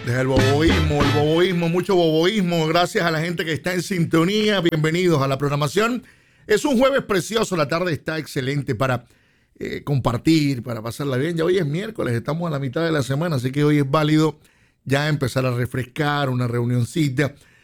Deja el boboísmo, mucho boboísmo. Gracias a la gente que está en sintonía. Bienvenidos a la programación. Es un jueves precioso, la tarde está excelente para compartir, para pasarla bien. Ya hoy es miércoles, estamos a la mitad de la semana, así que hoy es válido ya empezar a refrescar una reunioncita,